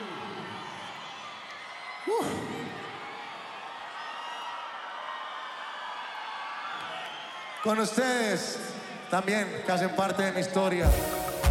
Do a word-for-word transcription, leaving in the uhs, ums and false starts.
Uh. Con ustedes también, que hacen parte de mi historia.